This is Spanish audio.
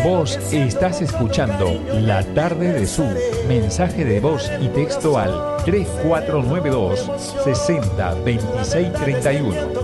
Vos estás escuchando La Tarde de Su. Mensaje de voz y texto al 3492 60 26 31.